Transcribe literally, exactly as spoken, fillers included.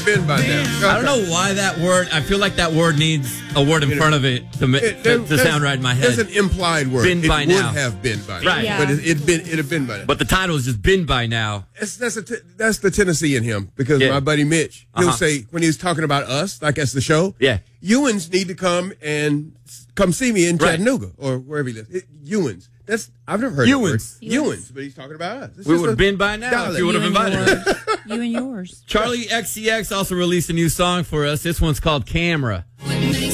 been by now. Okay. I don't know why that word. I feel like that word needs a word in front of it to, It, to, to sound right in my head. There's an implied word. Been it by would now. have been by now. Right. Yeah. But it, it been it have been by now. But the title is just been by now. It's, that's, a t- that's the Tennessee in him because Yeah. my buddy Mitch, he'll Uh-huh. say when he's talking about us, like as the show, Yeah. Ewans need to come and s- come see me in Right. Chattanooga or wherever he lives. It, Ewans. That's I've never heard Ewans. that word. Ewans, but he's talking about us. It's We just would have a been by now if dialect. you would have You and invited us. yours. You and yours. Charlie X C X also released a new song for us. This one's called Camera. When they